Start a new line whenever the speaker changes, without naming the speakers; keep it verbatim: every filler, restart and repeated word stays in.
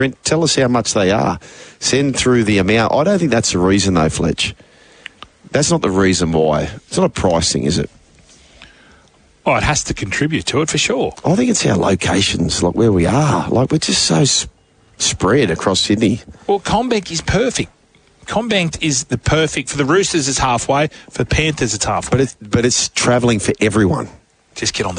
Tell us how much they are. Send through the amount. I don't think that's the reason, though, Fletch. That's not the reason why. It's not a price thing, is it?
Oh, it has to contribute to it for sure.
I think it's our locations, like where we are. Like, we're just so sp- spread across Sydney.
Well, CommBank is perfect. CommBank is the perfect. For the Roosters, it's halfway. For Panthers, it's halfway.
But it's, but it's travelling for everyone.
Just get on the